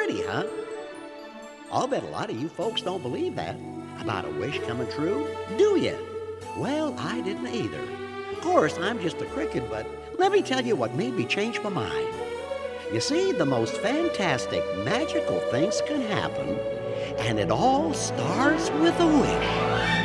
already, huh? I'll bet a lot of you folks don't believe that about a wish coming true, do you? Well, I didn't either. Of course, I'm just a cricket, but let me tell you what made me change my mind. You see, the most fantastic, magical things can happen, and it all starts with a wish.